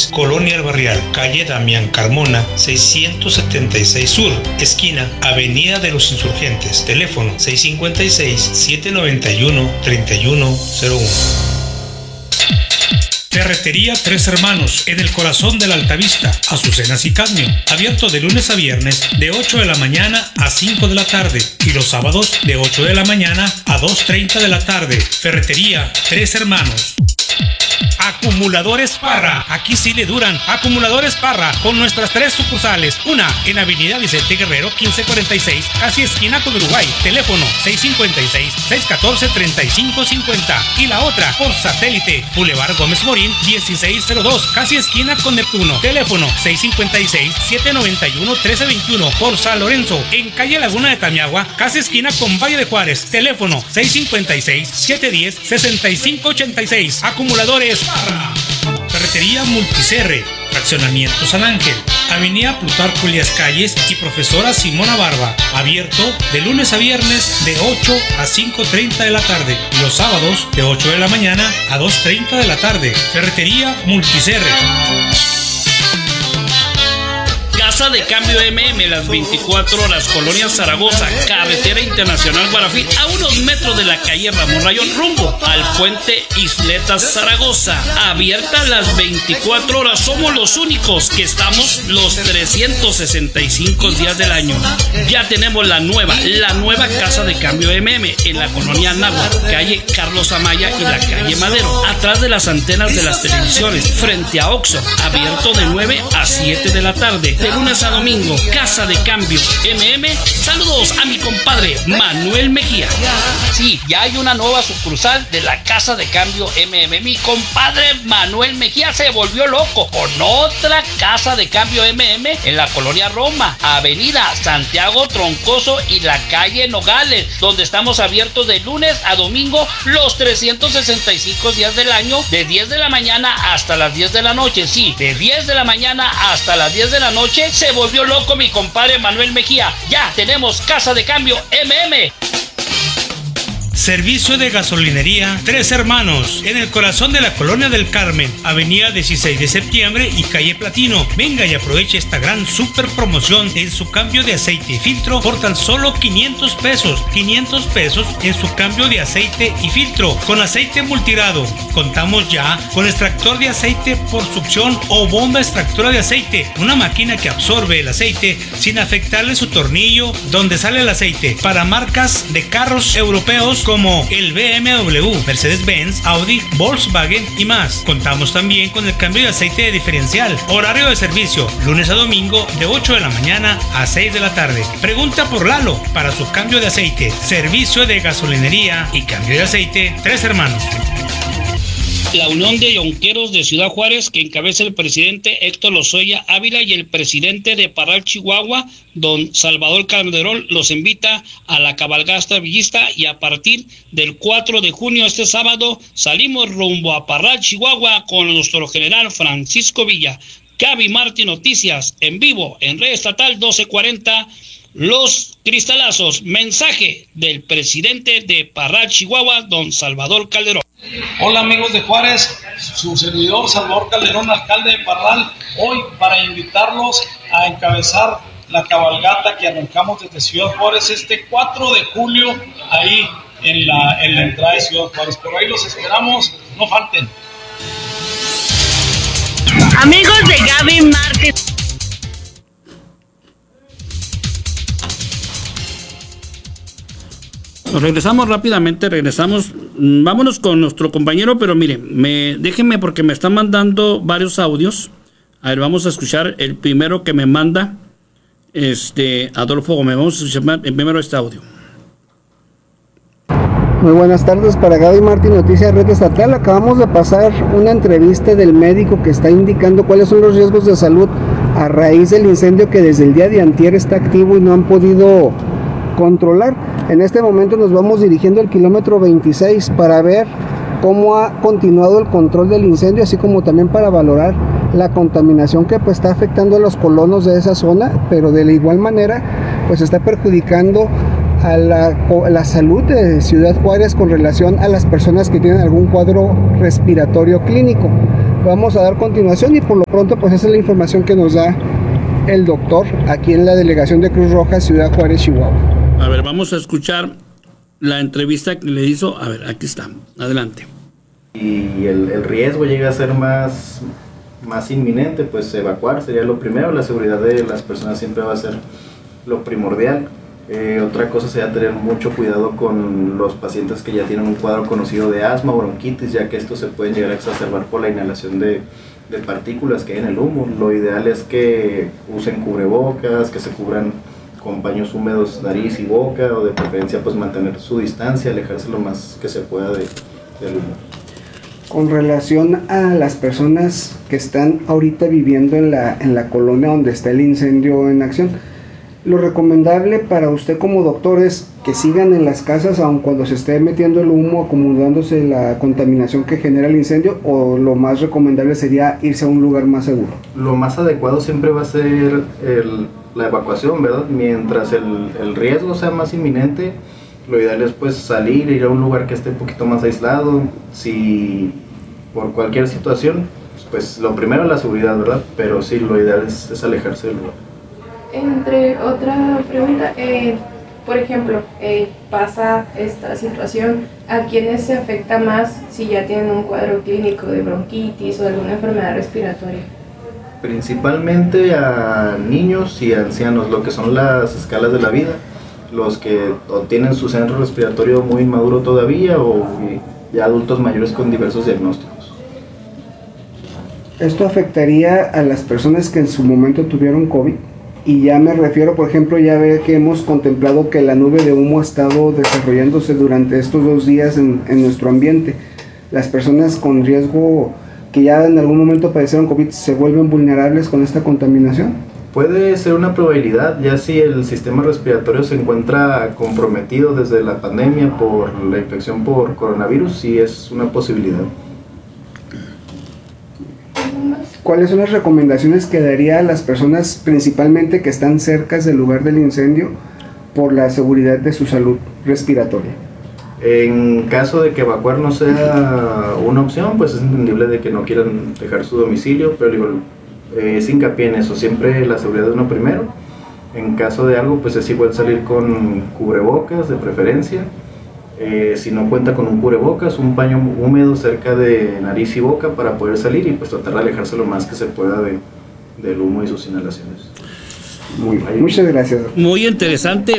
Juárez, Colonia El Barrial, calle Damián Carmona, 676 Sur, esquina Avenida de los Insurgentes, teléfono 656-791-3101. Ferretería Tres Hermanos, en el corazón de la Altavista, Azucenas y Cadmio, abierto de lunes a viernes de 8 de la mañana a 5 de la tarde y los sábados de 8 de la mañana a 2:30 de la tarde. Ferretería Tres Hermanos. Acumuladores Parra, aquí sí le duran. Acumuladores Parra, con nuestras 3 sucursales. Una en Avenida Vicente Guerrero 1546, casi esquina con Uruguay, teléfono 656-614-3550. Y la otra por satélite, Boulevard Gómez Morín 1602, casi esquina con Neptuno, teléfono 656-791-1321. Por San Lorenzo, en calle Laguna de Tamiagua, casi esquina con Valle de Juárez, teléfono 656-710-6586. Acumuladores Parra. Ferretería Multicerre, Fraccionamiento San Ángel, Avenida Plutarco Elías Calles y Profesora Simona Barba, abierto de lunes a viernes de 8 a 5:30 de la tarde y los sábados de 8 de la mañana a 2:30 de la tarde. Ferretería Multicerre. Casa de Cambio MM, las 24 horas, Colonia Zaragoza, Carretera Internacional Guarafí, a unos metros de la calle Ramón Rayón, rumbo al puente Isletas Zaragoza. Abierta las 24 horas, somos los únicos que estamos los 365 días del año. Ya tenemos la nueva Casa de Cambio MM en la colonia Náhuatl, calle Carlos Amaya y la calle Madero, atrás de las antenas de las televisiones, frente a Oxxo, abierto de 9 a 7 de la tarde. De lunes a domingo, Casa de Cambio MM. Saludos a mi compadre Manuel Mejía. Sí, ya hay una nueva sucursal de la Casa de Cambio MM. Mi compadre Manuel Mejía se volvió loco con otra Casa de Cambio MM en la colonia Roma, Avenida Santiago Troncoso y la calle Nogales, donde estamos abiertos de lunes a domingo los 365 días del año, de 10 de la mañana hasta las 10 de la noche. Sí, de 10 de la mañana hasta las 10 de la noche. Se volvió loco mi compadre Manuel Mejía. Ya tenemos Casa de Cambio MM. Servicio de gasolinería Tres Hermanos, en el corazón de la Colonia del Carmen, Avenida 16 de Septiembre y calle Platino. Venga y aproveche esta gran super promoción en su cambio de aceite y filtro por tan solo 500 pesos. 500 pesos en su cambio de aceite y filtro con aceite multirado. Contamos ya con extractor de aceite por succión o bomba extractora de aceite, una máquina que absorbe el aceite sin afectarle su tornillo donde sale el aceite, para marcas de carros europeos como el BMW, Mercedes-Benz, Audi, Volkswagen y más. Contamos también con el cambio de aceite de diferencial. Horario de servicio, lunes a domingo de 8 de la mañana a 6 de la tarde. Pregunta por Lalo para su cambio de aceite. Servicio de gasolinería y cambio de aceite Tres Hermanos. La Unión de Yonqueros de Ciudad Juárez, que encabeza el presidente Héctor Lozoya Ávila, y el presidente de Parral, Chihuahua, don Salvador Calderón, los invita a la cabalgata villista, y a partir del 4 de junio, este sábado, salimos rumbo a Parral, Chihuahua, con nuestro general Francisco Villa. Gaby Martín Noticias, en vivo, en Red Estatal 1240, Los Cristalazos. Mensaje del presidente de Parral, Chihuahua, don Salvador Calderón. Hola amigos de Juárez, su servidor Salvador Calderón, alcalde de Parral, hoy para invitarlos a encabezar la cabalgata que arrancamos desde Ciudad Juárez este 4 de julio, ahí en la entrada de Ciudad Juárez. Por ahí los esperamos, no falten. Amigos de Gaby Martín. Nos regresamos rápidamente, vámonos con nuestro compañero, pero mire, déjenme porque me están mandando varios audios. A ver, vamos a escuchar el primero que me manda Adolfo Gómez. Vamos a escuchar primero este audio. Muy buenas tardes para Gaby Martín, Noticias Red Estatal. Acabamos de pasar una entrevista del médico que está indicando cuáles son los riesgos de salud a raíz del incendio que desde el día de antier está activo y no han podido controlar. En este momento nos vamos dirigiendo al kilómetro 26 para ver cómo ha continuado el control del incendio, así como también para valorar la contaminación que pues está afectando a los colonos de esa zona, pero de la igual manera pues está perjudicando a la salud de Ciudad Juárez con relación a las personas que tienen algún cuadro respiratorio clínico. vamos a dar continuación y por lo pronto pues esa es la información que nos da el doctor aquí en la delegación de Cruz Roja Ciudad Juárez, Chihuahua. A ver, vamos a escuchar la entrevista que le hizo. A ver, aquí está, adelante. Y el riesgo llega a ser más inminente, pues evacuar sería lo primero. La seguridad de las personas siempre va a ser lo primordial. Otra cosa sería tener mucho cuidado con los pacientes que ya tienen un cuadro conocido de asma o bronquitis, ya que estos se pueden llegar a exacerbar por la inhalación de partículas que hay en el humo. Lo ideal es que usen cubrebocas, que se cubran con paños húmedos nariz y boca, o de preferencia pues mantener su distancia, alejarse lo más que se pueda del humo. Con relación a las personas que están ahorita viviendo en la colonia donde está el incendio en acción, lo recomendable para usted como doctor es que sigan en las casas aun cuando se esté metiendo el humo, acomodándose la contaminación que genera el incendio, o lo más recomendable sería irse a un lugar más seguro. Lo más adecuado siempre va a ser la evacuación, ¿verdad? Mientras el riesgo sea más inminente, lo ideal es pues salir, ir a un lugar que esté un poquito más aislado. Si por cualquier situación, pues lo primero es la seguridad, ¿verdad? Pero sí, lo ideal es alejarse del lugar. Entre otra pregunta, por ejemplo, pasa esta situación, ¿a quiénes se afecta más si ya tienen un cuadro clínico de bronquitis o alguna enfermedad respiratoria? Principalmente a niños y a ancianos, lo que son las escalas de la vida, los que o tienen su centro respiratorio muy maduro todavía, o ya adultos mayores con diversos diagnósticos. Esto afectaría a las personas que en su momento tuvieron COVID, y ya me refiero, por ejemplo, ya ve que hemos contemplado que la nube de humo ha estado desarrollándose durante estos 2 días en nuestro ambiente. Las personas con riesgo que ya en algún momento padecieron COVID, ¿se vuelven vulnerables con esta contaminación? Puede ser una probabilidad, ya si el sistema respiratorio se encuentra comprometido desde la pandemia por la infección por coronavirus, sí es una posibilidad. ¿Cuáles son las recomendaciones que daría a las personas principalmente que están cerca del lugar del incendio por la seguridad de su salud respiratoria? En caso de que evacuar no sea una opción, pues es entendible de que no quieran dejar su domicilio, pero digo, es hincapié en eso, siempre la seguridad de uno primero. En caso de algo, pues es igual salir con cubrebocas de preferencia. Si no cuenta con un cubrebocas, un paño húmedo cerca de nariz y boca para poder salir y pues tratar de alejarse lo más que se pueda del humo y sus inhalaciones. Muy bien, muchas gracias. Muy interesante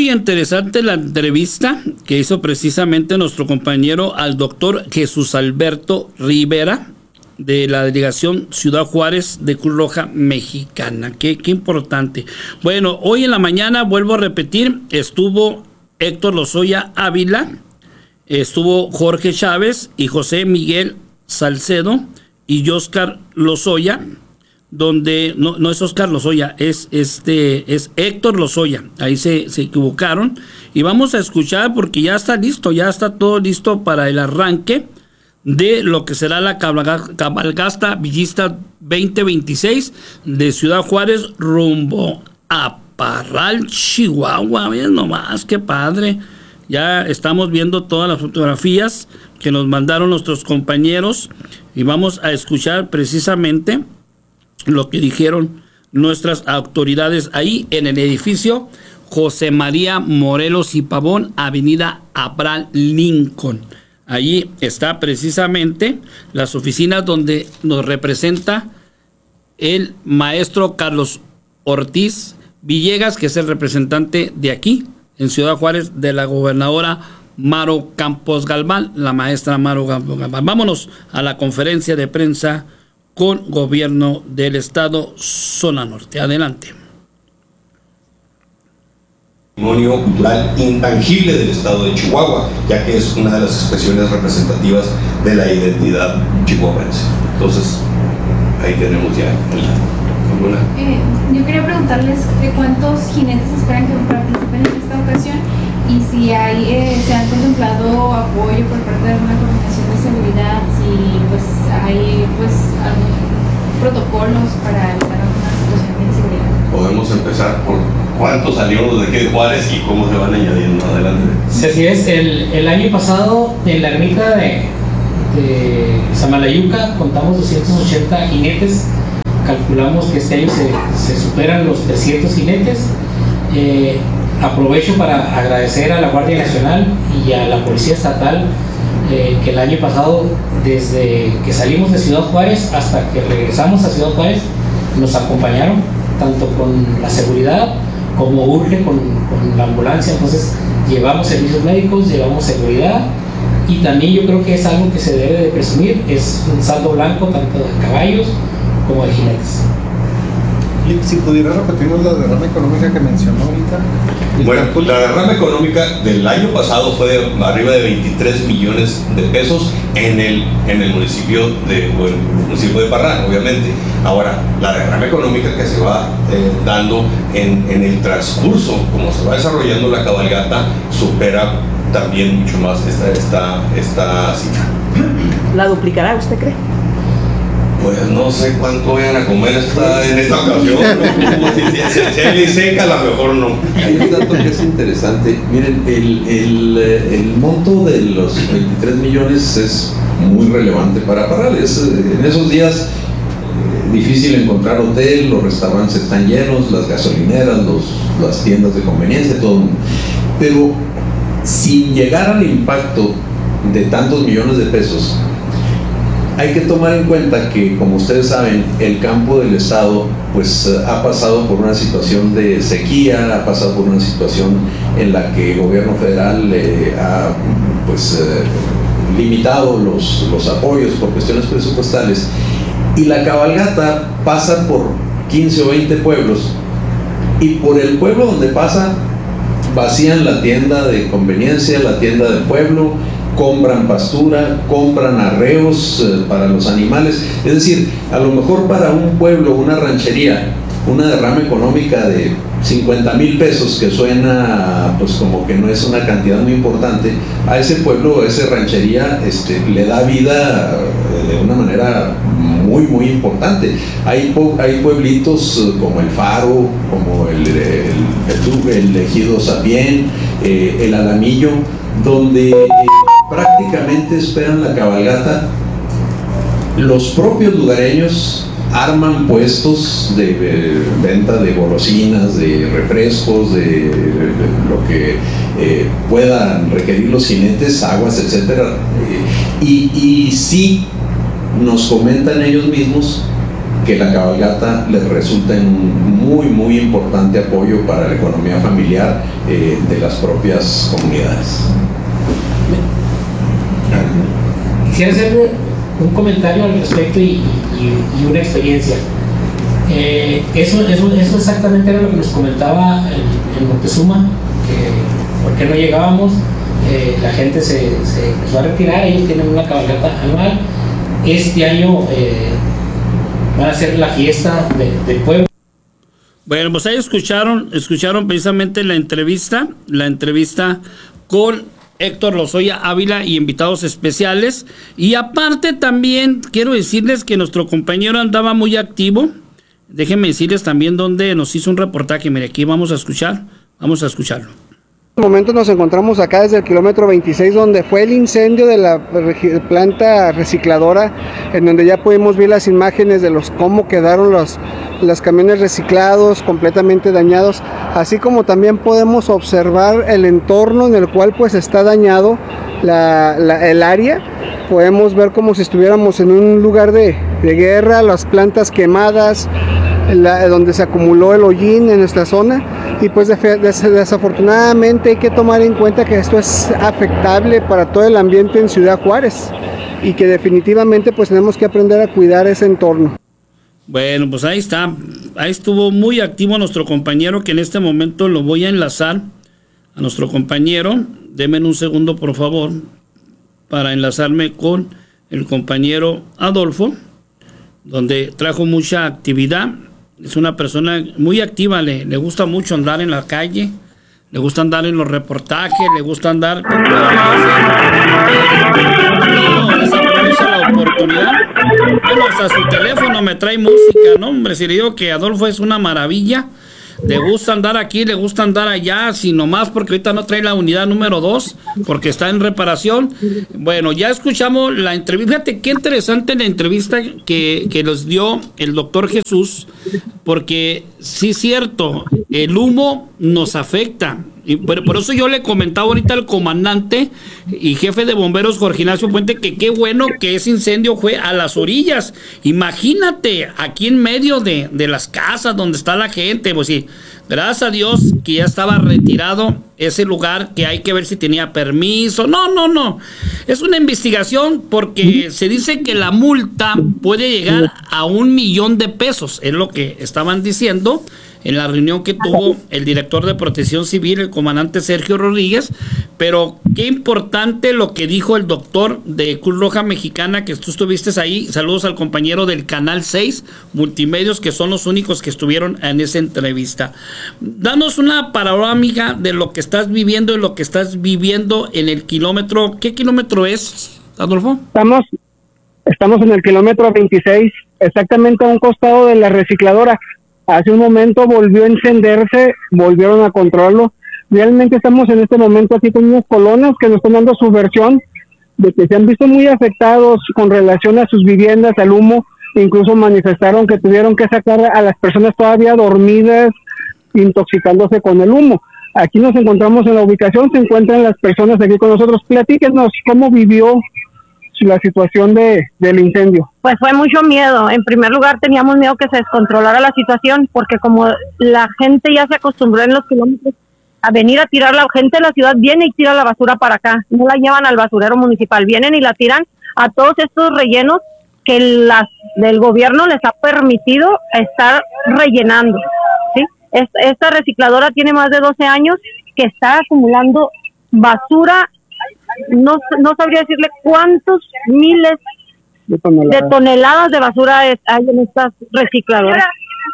la entrevista que hizo precisamente nuestro compañero al doctor Jesús Alberto Rivera, de la delegación Ciudad Juárez de Cruz Roja Mexicana. Qué importante. Bueno, hoy en la mañana, vuelvo a repetir, estuvo Héctor Lozoya Ávila, estuvo Jorge Chávez y José Miguel Salcedo y Oscar Lozoya, donde no es Oscar Lozoya, es Héctor Lozoya. Ahí se equivocaron, y vamos a escuchar porque ya está todo listo para el arranque de lo que será la cabalgata villista 2026 de Ciudad Juárez rumbo a Parral, Chihuahua. Ven nomás, qué padre. Ya estamos viendo todas las fotografías que nos mandaron nuestros compañeros y vamos a escuchar precisamente lo que dijeron nuestras autoridades ahí en el edificio José María Morelos y Pavón, avenida Abraham Lincoln. Allí está precisamente las oficinas donde nos representa el maestro Carlos Ortiz Villegas, que es el representante de aquí, en Ciudad Juárez, de la gobernadora Maro Campos Galván, la maestra Maro Campos Galván. Vámonos a la conferencia de prensa con gobierno del estado Zona Norte. Adelante. Patrimonio cultural intangible del estado de Chihuahua, ya que es una de las expresiones representativas de la identidad chihuahuense. Entonces, ahí tenemos ya alguna. Yo quería preguntarles de cuántos jinetes esperan que participen en esta ocasión y si se han contemplado apoyo por parte de alguna coordinación de seguridad, si pues hay algún protocolos para evitar alguna situación de inseguridad. Podemos empezar por cuántos salieron de aquí de Juárez y cómo se van añadiendo adelante. Sí, así es. El año pasado en la ermita Samalayuca contamos 280 jinetes, calculamos que este año se superan los 300 jinetes. Aprovecho para agradecer a la Guardia Nacional y a la Policía Estatal que el año pasado, desde que salimos de Ciudad Juárez hasta que regresamos a Ciudad Juárez, nos acompañaron tanto con la seguridad como urge con la ambulancia. Entonces llevamos servicios médicos, llevamos seguridad, y también yo creo que es algo que se debe de presumir, es un saldo blanco tanto de caballos como de jinetes. Y si pudiera repetirnos la derrama económica que mencionó ahorita. Bueno, la derrama económica del año pasado fue de arriba de 23 millones de pesos en el municipio de Parral, obviamente. Ahora, la derrama económica que se va dando en el transcurso, como se va desarrollando la cabalgata, supera también mucho más esta cifra. ¿La duplicará, usted cree? Pues no sé cuánto vayan a comer en esta ocasión. Si hay seca, a lo mejor no. Hay un dato que es interesante. Miren, el monto de los 23 millones es muy relevante para Parral. En esos días difícil encontrar hotel, los restaurantes están llenos, las gasolineras, las tiendas de conveniencia, todo el mundo. Pero sin llegar al impacto de tantos millones de pesos, hay que tomar en cuenta que, como ustedes saben, el campo del estado pues ha pasado por una situación de sequía, ha pasado por una situación en la que el gobierno federal ha limitado los apoyos por cuestiones presupuestales, y la cabalgata pasa por 15 o 20 pueblos, y por el pueblo donde pasa vacían la tienda de conveniencia, la tienda del pueblo, compran pastura, compran arreos para los animales. Es decir, a lo mejor para un pueblo, una ranchería, una derrama económica de 50,000 pesos, que suena pues como que no es una cantidad muy importante, a ese pueblo, a esa ranchería le da vida de una manera muy muy importante. Hay pueblitos como El Faro, como el Ejido Sabién, el Alamillo, donde prácticamente esperan la cabalgata. Los propios lugareños arman puestos de venta de golosinas, de refrescos, de lo que puedan requerir los jinetes, aguas, etcétera. Y sí nos comentan ellos mismos que la cabalgata les resulta en un muy muy importante apoyo para la economía familiar de las propias comunidades. Quisiera hacer un comentario al respecto y una experiencia. Eso exactamente era lo que nos comentaba en Montezuma, que por qué no llegábamos. La gente se empezó a retirar. Ellos tienen una cabalgata anual. Este año van a hacer la fiesta del pueblo. Bueno, pues ahí escucharon precisamente la entrevista con Héctor Lozoya Ávila y invitados especiales. Y aparte también quiero decirles que nuestro compañero andaba muy activo. Déjenme decirles también dónde nos hizo un reportaje. Mire, aquí vamos a escucharlo. En este momento nos encontramos acá desde el kilómetro 26, donde fue el incendio de la planta recicladora, en donde ya pudimos ver las imágenes de cómo quedaron los camiones reciclados completamente dañados, así como también podemos observar el entorno en el cual pues está dañado el área. Podemos ver como si estuviéramos en un lugar de guerra, las plantas quemadas, donde se acumuló el hollín en nuestra zona. Y pues desafortunadamente hay que tomar en cuenta que esto es afectable para todo el ambiente en Ciudad Juárez, y que definitivamente pues tenemos que aprender a cuidar ese entorno. Bueno, pues ahí está. Ahí estuvo muy activo nuestro compañero, que en este momento lo voy a enlazar a nuestro compañero. Denme un segundo, por favor, para enlazarme con el compañero Adolfo, donde trajo mucha actividad. Es una persona muy activa, le gusta mucho andar en la calle, le gusta andar en los reportajes, le gusta andar... Desaprovecha la oportunidad. Bueno, hasta su teléfono me trae música, ¿no? Hombre, si le digo que Adolfo es una maravilla, Le gusta andar aquí, le gusta andar allá, si nomás porque ahorita no trae la unidad número 2, porque está en reparación. Bueno, ya escuchamos la entrevista. Fíjate qué interesante la entrevista que nos dio el doctor Jesús, porque sí es cierto, el humo nos afecta. Y por eso yo le comentaba ahorita al comandante y jefe de bomberos Jorge Ignacio Puente que qué bueno que ese incendio fue a las orillas. Imagínate, aquí en medio de las casas donde está la gente, pues sí, gracias a Dios que ya estaba retirado ese lugar, que hay que ver si tenía permiso. No, es una investigación, porque se dice que la multa puede llegar a $1,000,000, es lo que estaban diciendo en la reunión que tuvo el director de Protección Civil, el comandante Sergio Rodríguez. Pero qué importante lo que dijo el doctor de Cruz Roja Mexicana, que tú estuviste ahí. Saludos al compañero del Canal 6 Multimedios, que son los únicos que estuvieron en esa entrevista. Danos una panorámica de lo que estás viviendo y lo que estás viviendo en el kilómetro. ¿Qué kilómetro es, Adolfo? Estamos en el kilómetro 26, exactamente a un costado de la recicladora. Hace un momento volvió a encenderse, volvieron a controlarlo. Realmente estamos en este momento aquí con unos colonos que nos están dando su versión de que se han visto muy afectados con relación a sus viviendas, al humo. Incluso manifestaron que tuvieron que sacar a las personas todavía dormidas, intoxicándose con el humo. Aquí nos encontramos en la ubicación, se encuentran las personas aquí con nosotros. Platíquenos cómo vivió la situación del incendio. Pues fue mucho miedo. En primer lugar, teníamos miedo que se descontrolara la situación, porque como la gente ya se acostumbró en los kilómetros a venir a tirar, la gente de la ciudad viene y tira la basura para acá, no la llevan al basurero municipal, vienen y la tiran a todos estos rellenos que del gobierno les ha permitido estar rellenando, ¿sí? Esta recicladora tiene más de 12 años que está acumulando basura. No sabría decirle cuántos miles de toneladas de basura hay en estas recicladoras.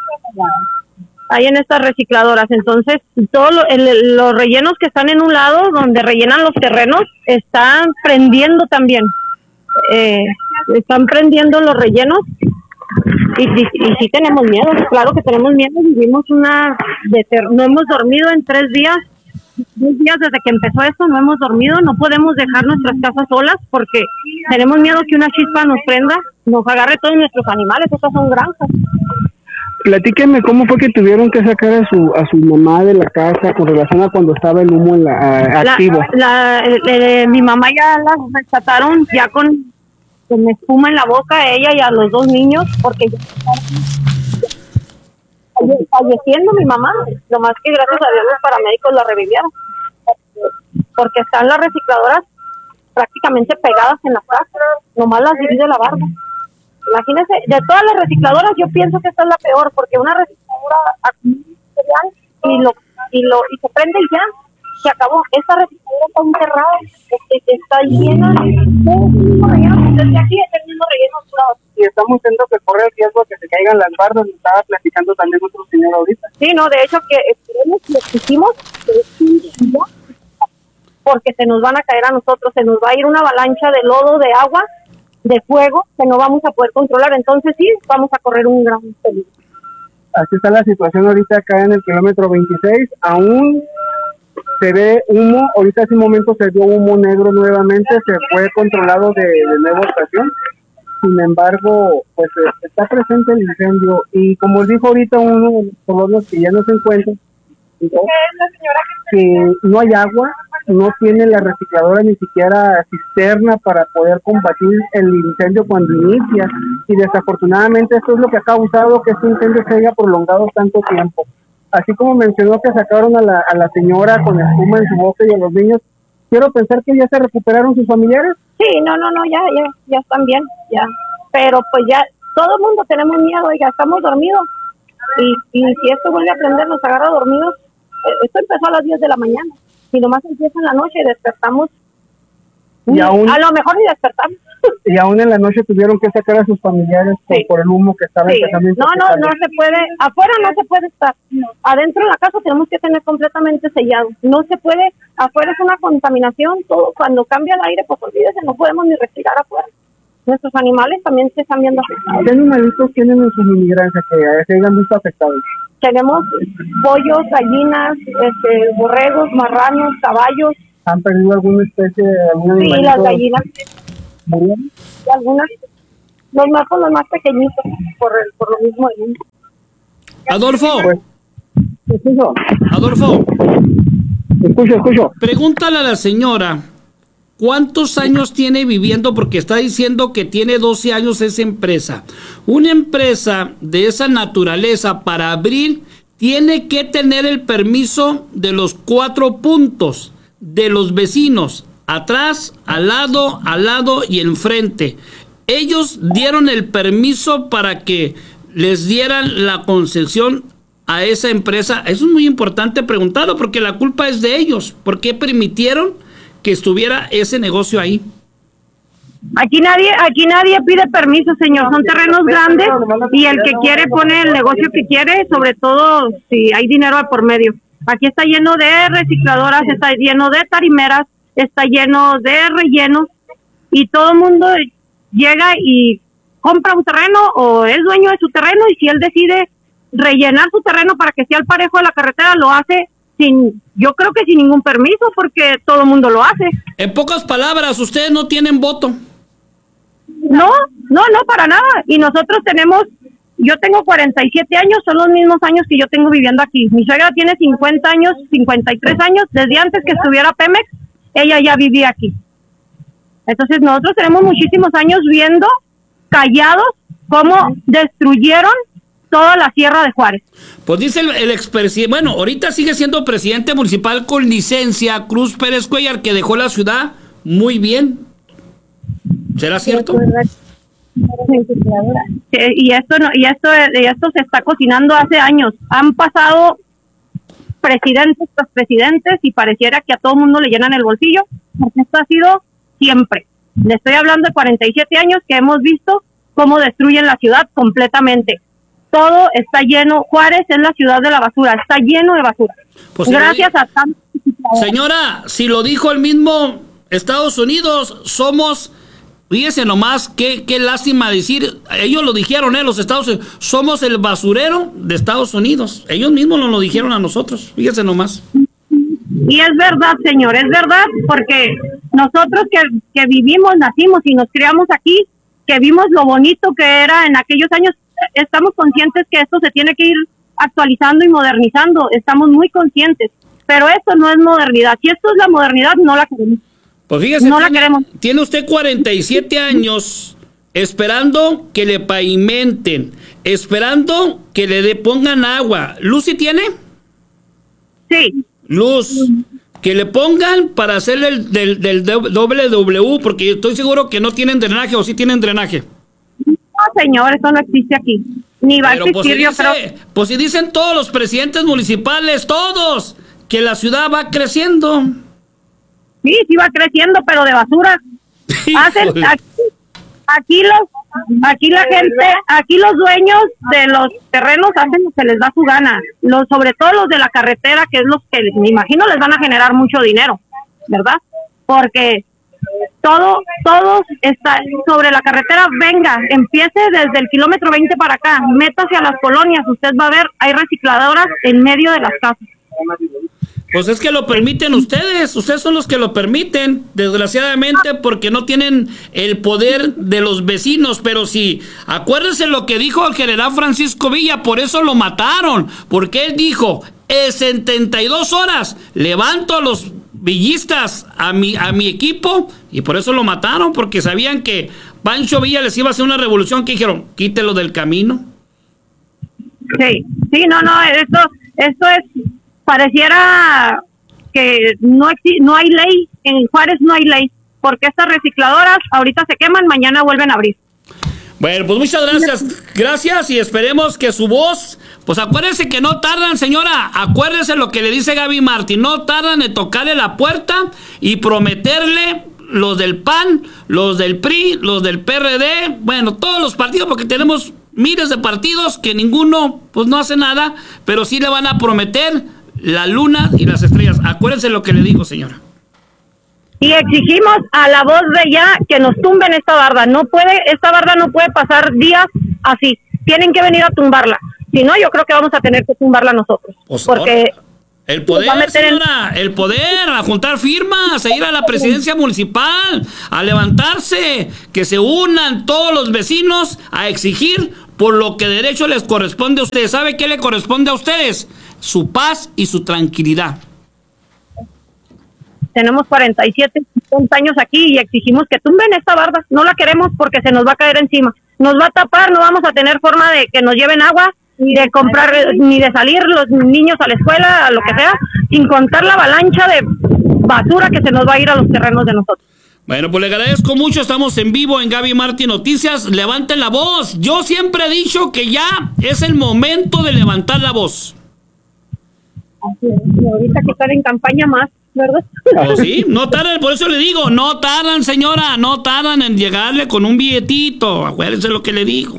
Entonces, todos los rellenos que están en un lado, donde rellenan los terrenos, están prendiendo también. Están prendiendo los rellenos y sí tenemos miedo, claro que tenemos miedo. Vivimos no hemos dormido en 3 días. 2 días desde que empezó esto, no hemos dormido, no podemos dejar nuestras casas solas porque tenemos miedo que una chispa nos prenda, nos agarre todos nuestros animales. Estas son granjas. Platíqueme cómo fue que tuvieron que sacar a su mamá de la casa con relación a cuando estaba el humo activo. Mi mamá ya la rescataron ya con espuma en la boca, a ella y a los 2 niños, porque ya falleciendo mi mamá, nomás que gracias a Dios los paramédicos la revivieron, porque están las recicladoras prácticamente pegadas en la casa, nomás las divide la barba. Imagínense, de todas las recicladoras yo pienso que esta es la peor, porque una recicladora acumula y se prende y ya se acabó. Esta recicladora está enterrada, está llena de rellenos, desde aquí es el mismo relleno curado. Y estamos viendo que corre el riesgo de que se caigan las bardas, lo estaba platicando también otro señor ahorita. Sí, no, de hecho que esperemos que exigimos porque se nos van a caer a nosotros, se nos va a ir una avalancha de lodo, de agua, de fuego, que no vamos a poder controlar. Entonces sí, vamos a correr un gran peligro. Así está la situación ahorita acá en el kilómetro 26, aún se ve humo. Ahorita hace un momento se vio humo negro nuevamente, se fue controlado de nueva estación. Sin embargo, pues está presente el incendio y como dijo ahorita uno de los colonos que ya no se encuentra, que no hay agua, no tiene la recicladora ni siquiera cisterna para poder combatir el incendio cuando inicia, y desafortunadamente esto es lo que ha causado que este incendio se haya prolongado tanto tiempo. Así como mencionó que sacaron a la señora con espuma en su boca y a los niños, quiero pensar que ya se recuperaron sus familiares. Sí, no, ya están bien, ya. Pero pues ya, todo el mundo tenemos miedo, ya estamos dormidos. Y si esto vuelve a prender, nos agarra dormidos. Esto empezó a las 10 de la mañana. Y nomás empieza en la noche y despertamos. A lo mejor ni despertamos. Y aún en la noche tuvieron que sacar a sus familiares por el humo que estaba empezando. No se puede, afuera no se puede estar. Adentro de la casa tenemos que tener completamente sellado. No se puede, afuera es una contaminación, todo. Cuando cambia el aire, pues olvídese, no podemos ni respirar afuera. Nuestros animales también se están viendo afectados. ¿Qué animalitos tienen en su mini granja que se hayan visto afectados? Tenemos pollos, gallinas, borregos, marranos, caballos. ¿Han perdido alguna especie de algún animalito? Sí, las gallinas. Y algunas, los más pequeñitos, por lo mismo. Adolfo. Escucho. Adolfo. Escucho. Pregúntale a la señora, ¿cuántos años tiene viviendo? Porque está diciendo que tiene 12 años esa empresa. Una empresa de esa naturaleza para abrir tiene que tener el permiso de los 4 puntos de los vecinos, atrás, al lado y enfrente. Ellos dieron el permiso para que les dieran la concesión a esa empresa. Eso es muy importante preguntarlo, porque la culpa es de ellos. ¿Por qué permitieron que estuviera ese negocio ahí? Aquí nadie pide permiso, señor. Son terrenos grandes y el que quiere pone el negocio que quiere, sobre todo si hay dinero de por medio. Aquí está lleno de recicladoras, está lleno de tarimeras, está lleno de rellenos y todo el mundo llega y compra un terreno o es dueño de su terreno, y si él decide rellenar su terreno para que sea al parejo de la carretera, lo hace yo creo que sin ningún permiso, porque todo el mundo lo hace. En pocas palabras, ustedes no tienen voto. No, para nada. Y nosotros yo tengo 47 años, son los mismos años que yo tengo viviendo aquí. Mi suegra tiene 50 años, 53 años, desde antes que estuviera Pemex, ella ya vivía aquí. Entonces nosotros tenemos muchísimos años viendo, callados, cómo destruyeron toda la Sierra de Juárez. Pues dice el expresidente, bueno, ahorita sigue siendo presidente municipal con licencia, Cruz Pérez Cuellar, que dejó la ciudad muy bien. ¿Será cierto? Y esto se está cocinando hace años. Han pasado presidentes tras presidentes y pareciera que a todo mundo le llenan el bolsillo, porque esto ha sido siempre. Le estoy hablando de 47 años que hemos visto cómo destruyen la ciudad completamente. Todo está lleno. Juárez es la ciudad de la basura, está lleno de basura. Pues gracias a tantos. Señora, si lo dijo el mismo Estados Unidos, fíjese nomás, qué lástima decir, ellos lo dijeron, los Estados Unidos, somos el basurero de Estados Unidos. Ellos mismos nos lo dijeron a nosotros, fíjese nomás. Y es verdad, señor, es verdad, porque nosotros que vivimos, nacimos y nos criamos aquí, que vimos lo bonito que era en aquellos años, estamos conscientes que esto se tiene que ir actualizando y modernizando, estamos muy conscientes, pero esto no es modernidad. Si esto es la modernidad, no la queremos. Pues fíjese, tiene usted 47 años esperando que le pavimenten, esperando que le pongan agua. ¿Luz sí tiene? Sí. Luz. Que le pongan para hacer del WW, porque yo estoy seguro que no tienen drenaje, o sí tienen drenaje. No, señor, eso no existe aquí. Ni va a existir, yo creo. Pues si dicen todos los presidentes municipales, todos, que la ciudad va creciendo. Sí va creciendo, pero de basura. Aquí la gente, aquí los dueños de los terrenos hacen lo que les da su gana. Sobre todo los de la carretera, que es los que me imagino les van a generar mucho dinero, ¿verdad? Porque todo está sobre la carretera. Venga, empiece desde el kilómetro 20 para acá, métase a las colonias, usted va a ver, hay recicladoras en medio de las casas. Pues es que lo permiten ustedes son los que lo permiten, desgraciadamente, porque no tienen el poder de los vecinos. Pero sí, acuérdense lo que dijo el general Francisco Villa, por eso lo mataron, porque él dijo, en 72 horas levanto a los villistas a mi equipo, y por eso lo mataron, porque sabían que Pancho Villa les iba a hacer una revolución, que dijeron, quítelo del camino. Sí, no, esto es, pareciera que no hay ley, en Juárez no hay ley, porque estas recicladoras ahorita se queman, mañana vuelven a abrir. Bueno, pues muchas gracias y esperemos que su voz, pues acuérdense que no tardan, señora, acuérdense lo que le dice Gaby Martín, no tardan en tocarle la puerta y prometerle los del PAN, los del PRI, los del PRD, bueno, todos los partidos, porque tenemos miles de partidos que ninguno pues no hace nada, pero sí le van a prometer la luna y las estrellas. Acuérdense lo que le digo, señora. Y exigimos a la voz de ya que nos tumben esta barda. Esta barda no puede pasar días así. Tienen que venir a tumbarla. Si no, yo creo que vamos a tener que tumbarla nosotros. Porque el poder, señora, el poder, a juntar firmas, a ir a la presidencia municipal, a levantarse, que se unan todos los vecinos a exigir por lo que derecho les corresponde a ustedes. ¿Sabe qué le corresponde a ustedes? Su paz y su tranquilidad. Tenemos 47, 50 años aquí y exigimos que tumben esta barda. No la queremos porque se nos va a caer encima. Nos va a tapar, no vamos a tener forma de que nos lleven agua, ni de comprar, ni de salir los niños a la escuela, a lo que sea, sin contar la avalancha de basura que se nos va a ir a los terrenos de nosotros. Bueno, pues le agradezco mucho, estamos en vivo en Gaby Martín Noticias, levanten la voz. Yo siempre he dicho que ya es el momento de levantar la voz. Así es, y ahorita que están en campaña más, ¿verdad? Pues sí, no tardan, por eso le digo, no tardan, señora, no tardan en llegarle con un billetito, acuérdense lo que le digo,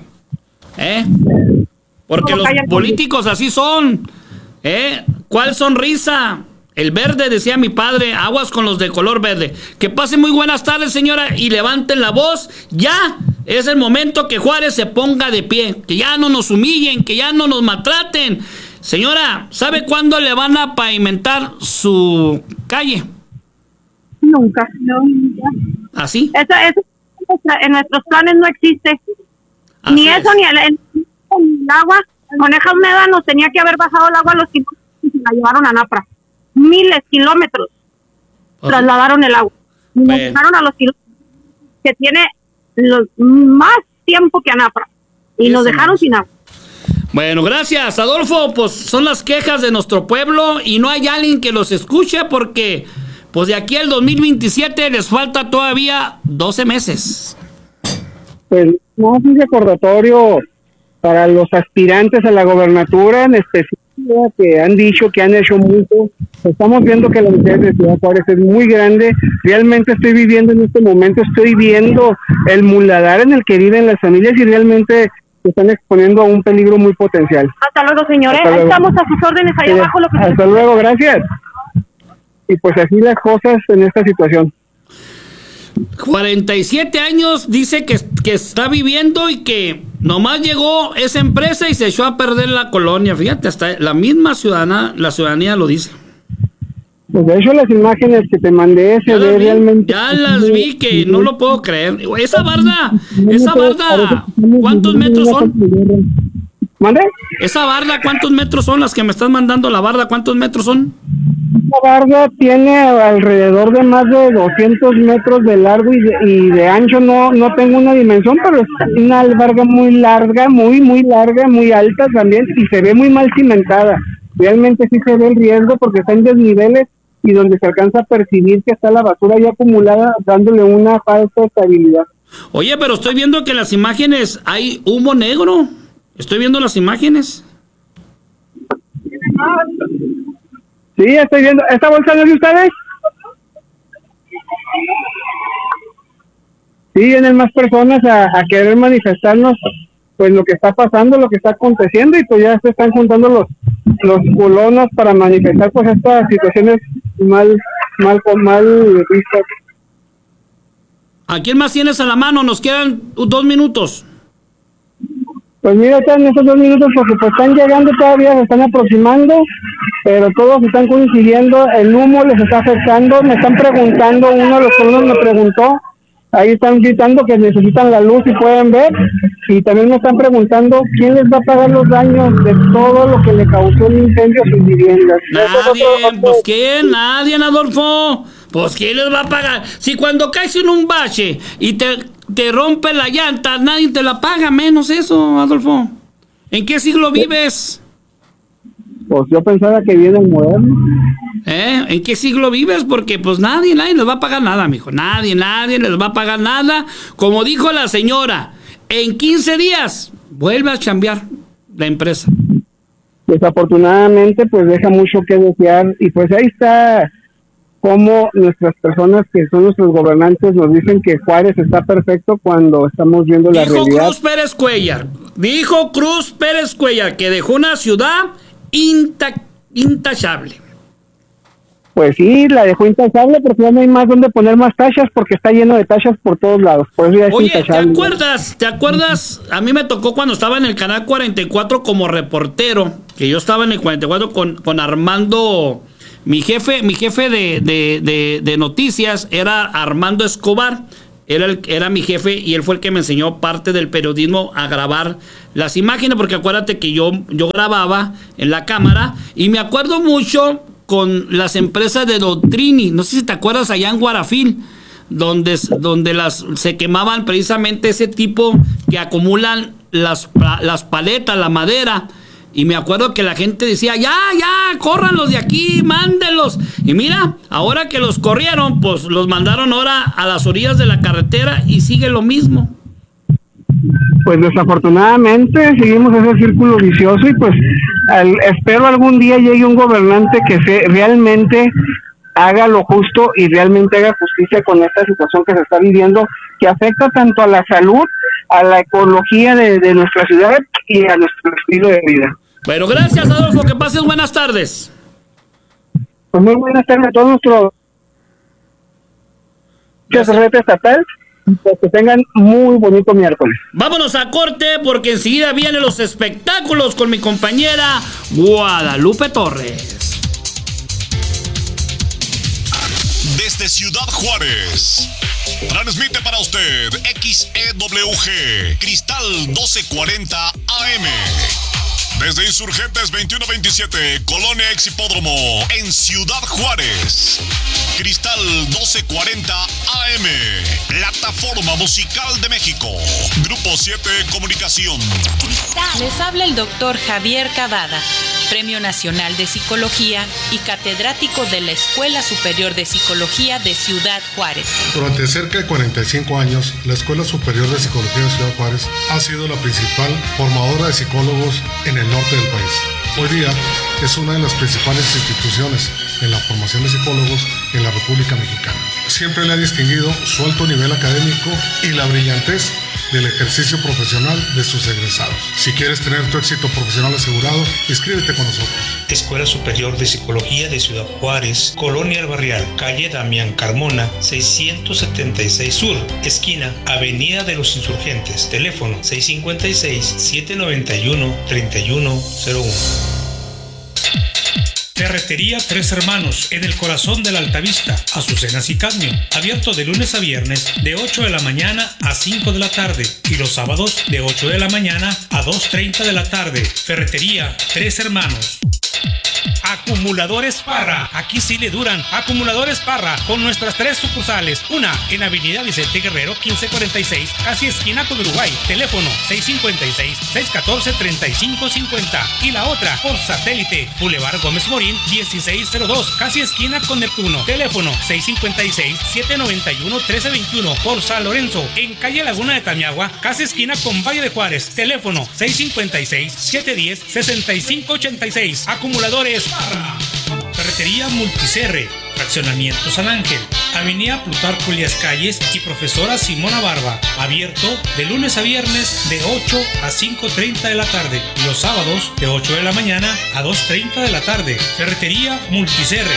porque los políticos así son, ¿cuál sonrisa? El verde, decía mi padre, aguas con los de color verde. Que pasen muy buenas tardes, señora, y levanten la voz, ya es el momento que Juárez se ponga de pie, que ya no nos humillen, que ya no nos maltraten. Señora, ¿sabe cuándo le van a pavimentar su calle? Nunca, no. ¿Así? Eso en nuestros planes no existe. Así ni eso, es. Ni el agua. Coneja Húmeda nos tenía que haber bajado el agua a los kilómetros y se la llevaron a Napra. Miles de kilómetros trasladaron el agua. Nos dejaron a los kilómetros que tiene más tiempo que a Napra. Y nos dejaron sin agua. Bueno, gracias, Adolfo. Pues son las quejas de nuestro pueblo y no hay alguien que los escuche porque pues de aquí al 2027 les falta todavía 12 meses. Pues no es un recordatorio para los aspirantes a la gobernatura en específico que han dicho que han hecho mucho. Estamos viendo que la necesidad de Ciudad Juárez es muy grande. Realmente estoy viviendo en este momento, estoy viendo el muladar en el que viven las familias y realmente se están exponiendo a un peligro muy potencial. Hasta luego, señores. Ahí estamos a sus órdenes ahí abajo. Hasta luego, gracias. Y pues así las cosas en esta situación. 47 años dice que está viviendo y que nomás llegó esa empresa y se echó a perder la colonia. Fíjate, hasta la misma la ciudadanía lo dice. Pues de hecho las imágenes que te mandé se ve realmente... Ya las vi, que no lo puedo creer. Esa barda, ¿cuántos metros son? ¿Mande? Esa barda, ¿cuántos metros son las que me estás mandando? La barda, ¿cuántos metros son? La barda tiene alrededor de más de 200 metros de largo y de ancho. No tengo una dimensión, pero es una barda muy larga, muy larga, muy alta también, y se ve muy mal cimentada. Realmente sí se ve el riesgo porque está en desniveles y donde se alcanza a percibir que está la basura ya acumulada, dándole una falsa estabilidad. Oye, pero estoy viendo que en las imágenes hay humo negro. Estoy viendo las imágenes. Sí, estoy viendo. ¿Esta bolsa no es de ustedes? Sí, vienen más personas a querer manifestarnos pues lo que está pasando, lo que está aconteciendo, y pues ya se están juntando los colonos para manifestar pues estas situaciones mal vistas. ¿A quién más tienes a la mano? Nos quedan 2 minutos. Pues mira, están esos 2 minutos porque pues están llegando todavía, se están aproximando, pero todos están coincidiendo, el humo les está afectando. Me están preguntando, uno de los colonos me preguntó, ahí están gritando que necesitan la luz y pueden ver, y también me están preguntando quién les va a pagar los daños de todo lo que le causó el incendio a sus viviendas. Nadie, pues ¿quién? Nadie, Adolfo. Pues ¿quién les va a pagar? Si cuando caes en un bache y te rompe la llanta, nadie te la paga, menos eso, Adolfo. ¿En qué siglo vives? Pues yo pensaba que viene el moderno. ¿En qué siglo vives? Porque pues nadie les va a pagar nada, mijo. Nadie les va a pagar nada. Como dijo la señora, en 15 días vuelve a chambear la empresa. Desafortunadamente, pues deja mucho que desear, y pues ahí está cómo nuestras personas que son nuestros gobernantes nos dicen que Juárez está perfecto cuando estamos viendo la realidad. Dijo Cruz Pérez Cuellar que dejó una ciudad intachable. pues sí, la dejó intachable porque ya no hay más donde poner más tachas porque está lleno de tachas por todos lados. Por eso ya es Oye, intachable. ¿te acuerdas? A mí me tocó cuando estaba en el canal 44 como reportero, que yo estaba en el 44 con Armando, mi jefe de noticias era Armando Escobar. Era mi jefe y él fue el que me enseñó parte del periodismo a grabar las imágenes, porque acuérdate que yo grababa en la cámara y me acuerdo mucho con las empresas de Doctrini, no sé si te acuerdas allá en Guarafil, donde se quemaban precisamente ese tipo que acumulan las paletas, la madera. Y me acuerdo que la gente decía, ya, córranlos de aquí, mándenlos. Y mira, ahora que los corrieron, pues los mandaron ahora a las orillas de la carretera y sigue lo mismo. Pues desafortunadamente seguimos ese círculo vicioso y pues espero algún día llegue un gobernante que realmente haga lo justo y realmente haga justicia con esta situación que se está viviendo, que afecta tanto a la salud, a la ecología de nuestra ciudad y a nuestro estilo de vida. Bueno, gracias, Adolfo, que pases buenas tardes. Pues muy buenas tardes a todos nuestros red estatal, pues que tengan muy bonito miércoles. Vámonos a corte porque enseguida vienen los espectáculos con mi compañera Guadalupe Torres. Desde Ciudad Juárez, transmite para usted XEWG Cristal 1240 AM. Desde Insurgentes 2127, Colonia Ex Hipódromo, en Ciudad Juárez. Cristal 1240 AM, Plataforma Musical de México. Grupo 7 Comunicación. Les habla el doctor Javier Cavada, Premio Nacional de Psicología y catedrático de la Escuela Superior de Psicología de Ciudad Juárez. Durante cerca de 45 años, la Escuela Superior de Psicología de Ciudad Juárez ha sido la principal formadora de psicólogos en el norte del país. Hoy día es una de las principales instituciones en la formación de psicólogos en la República Mexicana. Siempre le ha distinguido su alto nivel académico y la brillantez del ejercicio profesional de sus egresados. Si quieres tener tu éxito profesional asegurado, inscríbete con nosotros. Escuela Superior de Psicología de Ciudad Juárez, Colonia El Barrial, calle Damián Carmona, 676 Sur, esquina Avenida de los Insurgentes, teléfono 656-791-3101. Ferretería Tres Hermanos, en el corazón de la Altavista, Azucenas y Cadmio, abierto de lunes a viernes de 8 de la mañana a 5 de la tarde y los sábados de 8 de la mañana a 2:30 de la tarde. Ferretería Tres Hermanos. Acumuladores Parra, aquí sí le duran. Acumuladores Parra, con nuestras 3 sucursales, una en Avenida Vicente Guerrero 1546, casi esquina con Uruguay, teléfono 656-614-3550, y la otra por satélite, Boulevard Gómez Morín 1602, casi esquina con Neptuno, teléfono 656-791-1321, por San Lorenzo, en calle Laguna de Tamiagua, casi esquina con Valle de Juárez, teléfono 656-710-6586. Acumuladores Parra. Ferretería Multicerre, Fraccionamiento San Ángel, Avenida Plutarco Elías Calles y Profesora Simona Barba, abierto de lunes a viernes de 8 a 5:30 de la tarde y los sábados de 8 de la mañana a 2:30 de la tarde. Ferretería Multicerre.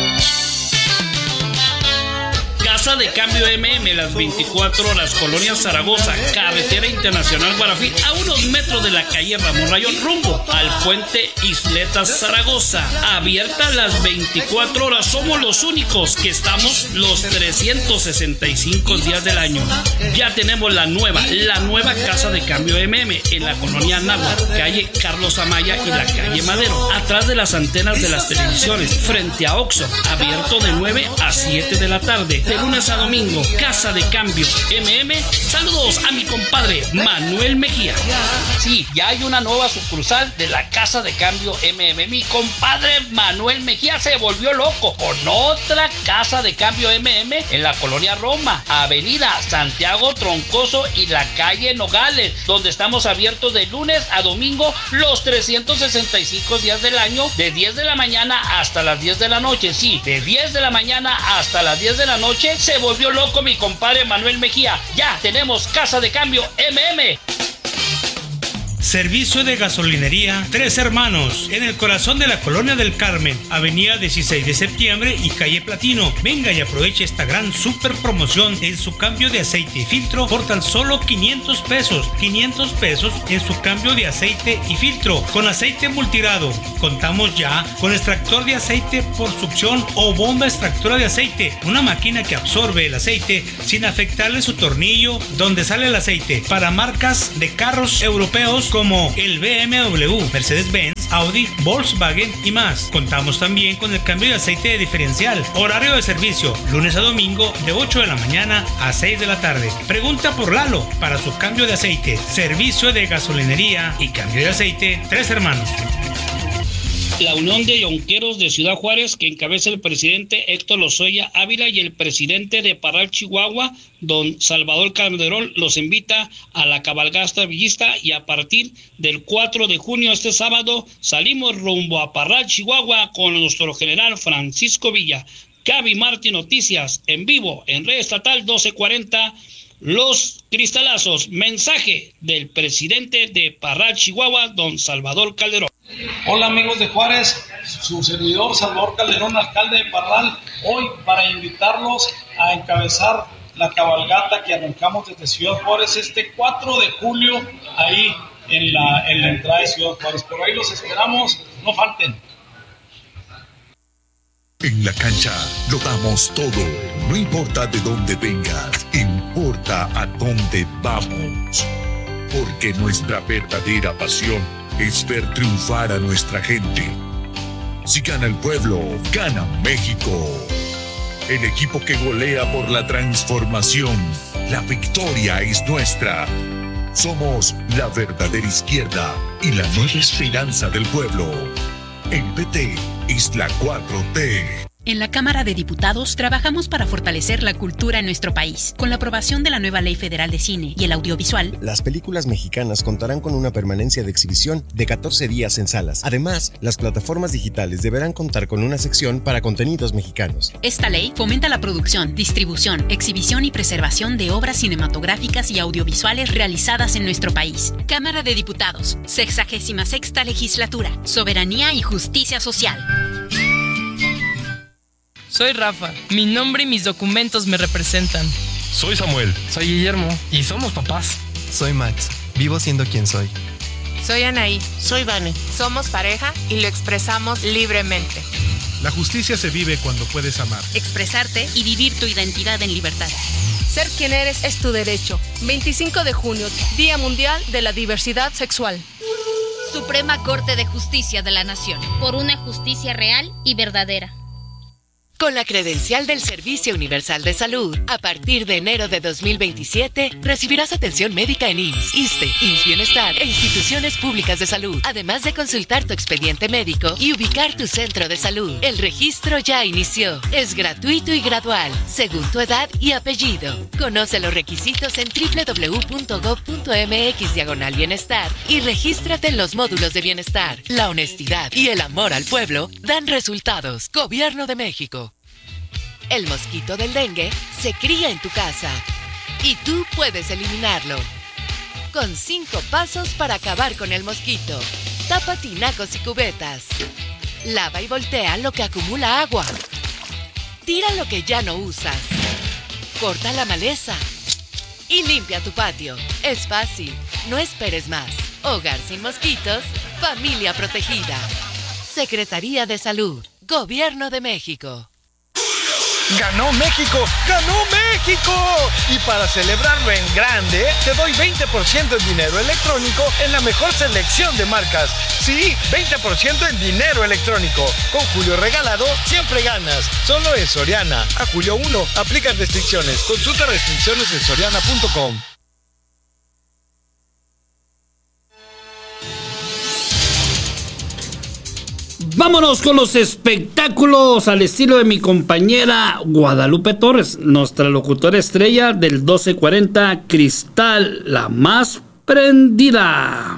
Casa de Cambio MM, las 24 horas, Colonia Zaragoza, Carretera Internacional Guarafil, a unos metros de la calle Ramón Rayón, rumbo al puente Isletas Zaragoza. Abierta las 24 horas, somos los únicos que estamos los 365 días del año. Ya tenemos la nueva Casa de Cambio MM en la Colonia Anáhuac, calle Carlos Amaya y la calle Madero, atrás de las antenas de las televisiones, frente a Oxxo, abierto de 9 a 7 de la tarde. De lunes a domingo, Casa de Cambio MM. Saludos a mi compadre Manuel Mejía. Sí, ya hay una nueva sucursal de la Casa de Cambio MM. Mi compadre Manuel Mejía se volvió loco con otra Casa de Cambio MM en la Colonia Roma, Avenida Santiago Troncoso y la calle Nogales, donde estamos abiertos de lunes a domingo los 365 días del año, de 10 de la mañana hasta las 10 de la noche. Sí, de 10 de la mañana hasta las 10 de la noche. Se volvió loco mi compadre Manuel Mejía. Ya tenemos Casa de Cambio MM. Servicio de gasolinería Tres Hermanos, en el corazón de la Colonia del Carmen, avenida 16 de septiembre y calle Platino. Venga y aproveche esta gran super promoción en su cambio de aceite y filtro por tan solo 500 pesos. 500 pesos en su cambio de aceite y filtro. Con aceite multirado, contamos ya con extractor de aceite por succión o bomba extractora de aceite, una máquina que absorbe el aceite sin afectarle su tornillo donde sale el aceite, para marcas de carros europeos como el BMW, Mercedes-Benz, Audi, Volkswagen y más. Contamos también con el cambio de aceite de diferencial. Horario de servicio, lunes a domingo de 8 de la mañana a 6 de la tarde. Pregunta por Lalo para su cambio de aceite. Servicio de gasolinería y cambio de aceite Tres Hermanos. La Unión de Yonqueros de Ciudad Juárez, que encabeza el presidente Héctor Lozoya Ávila, y el presidente de Parral, Chihuahua, don Salvador Calderón, los invita a la cabalgata villista, y a partir del 4 de junio, este sábado, salimos rumbo a Parral, Chihuahua, con nuestro general Francisco Villa. Gaby Martín Noticias, en vivo, en Red Estatal 1240, Los Cristalazos. Mensaje del presidente de Parral, Chihuahua, don Salvador Calderón. Hola amigos de Juárez, su servidor Salvador Calderón, alcalde de Parral, hoy para invitarlos a encabezar la cabalgata que arrancamos desde Ciudad Juárez este 4 de julio, ahí en la entrada de Ciudad Juárez. Por ahí los esperamos, no falten. En la cancha lo damos todo, no importa de dónde vengas, importa a dónde vamos, porque nuestra verdadera pasión es ver triunfar a nuestra gente. Si gana el pueblo, gana México. El equipo que golea por la transformación. La victoria es nuestra. Somos la verdadera izquierda y la nueva esperanza del pueblo. El PT es la 4T. En la Cámara de Diputados trabajamos para fortalecer la cultura en nuestro país. Con la aprobación de la nueva Ley Federal de Cine y el Audiovisual, las películas mexicanas contarán con una permanencia de exhibición de 14 días en salas. Además, las plataformas digitales deberán contar con una sección para contenidos mexicanos. Esta ley fomenta la producción, distribución, exhibición y preservación de obras cinematográficas y audiovisuales realizadas en nuestro país. Cámara de Diputados, 66ª Legislatura, Soberanía y Justicia Social. Soy Rafa, mi nombre y mis documentos me representan. Soy Samuel. Soy Guillermo. Y somos papás. Soy Max, vivo siendo quien soy. Soy Anaí. Soy Vane. Somos pareja y lo expresamos libremente. La justicia se vive cuando puedes amar, expresarte y vivir tu identidad en libertad. Ser quien eres es tu derecho. 25 de junio, Día Mundial de la Diversidad Sexual. Suprema Corte de Justicia de la Nación. Por una justicia real y verdadera. Con la credencial del Servicio Universal de Salud, a partir de enero de 2027, recibirás atención médica en IMSS, ISSSTE, IMSS Bienestar e instituciones públicas de salud, además de consultar tu expediente médico y ubicar tu centro de salud. El registro ya inició. Es gratuito y gradual, según tu edad y apellido. Conoce los requisitos en www.gov.mx/bienestar y regístrate en los módulos de bienestar. La honestidad y el amor al pueblo dan resultados. Gobierno de México. El mosquito del dengue se cría en tu casa y tú puedes eliminarlo. Con 5 pasos para acabar con el mosquito. Tapa tinacos y cubetas. Lava y voltea lo que acumula agua. Tira lo que ya no usas. Corta la maleza. Y limpia tu patio. Es fácil. No esperes más. Hogar sin mosquitos. Familia protegida. Secretaría de Salud. Gobierno de México. ¡Ganó México! ¡Ganó México! Y para celebrarlo en grande, te doy 20% en dinero electrónico en la mejor selección de marcas. Sí, 20% en dinero electrónico. Con Julio Regalado, siempre ganas. Solo en Soriana. A julio 1, aplican restricciones. Consulta restricciones en soriana.com. Vámonos con los espectáculos al estilo de mi compañera Guadalupe Torres, nuestra locutora estrella del 1240 Cristal, la más prendida.